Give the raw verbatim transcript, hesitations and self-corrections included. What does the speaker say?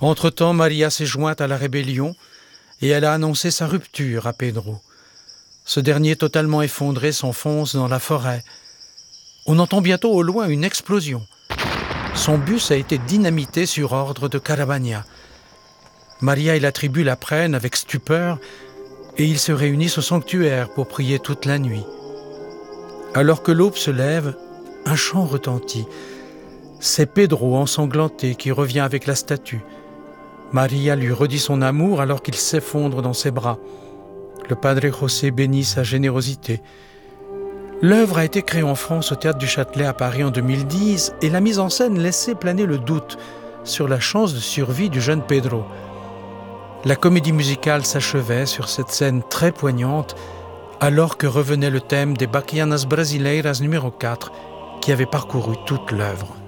Entre-temps, Maria s'est jointe à la rébellion et elle a annoncé sa rupture à Pedro. Ce dernier, totalement effondré, s'enfonce dans la forêt. On entend bientôt au loin une explosion. Son bus a été dynamité sur ordre de Caravagna. Maria et la tribu l'apprennent avec stupeur et ils se réunissent au sanctuaire pour prier toute la nuit. Alors que l'aube se lève, un chant retentit. C'est Pedro ensanglanté qui revient avec la statue. Maria lui redit son amour alors qu'il s'effondre dans ses bras. Le Padre José bénit sa générosité. L'œuvre a été créée en France au Théâtre du Châtelet à Paris en deux mille dix et la mise en scène laissait planer le doute sur la chance de survie du jeune Pedro. La comédie musicale s'achevait sur cette scène très poignante alors que revenait le thème des Baquianas Brasileiras numéro quatre qui avait parcouru toute l'œuvre.